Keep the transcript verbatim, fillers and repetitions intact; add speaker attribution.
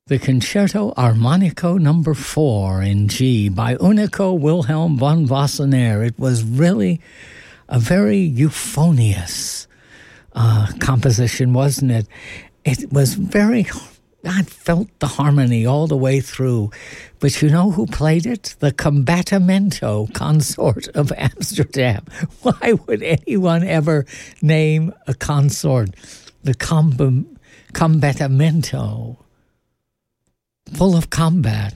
Speaker 1: The Concerto Armonico Number Four in G by Unico Wilhelm von Wassenaer. It was really a very euphonious uh, composition, wasn't it? It was very, I felt the harmony all the way through. But you know who played it? The Combattimento Consort of Amsterdam. Why would anyone ever name a consort the com- Combattimento? Full of combat.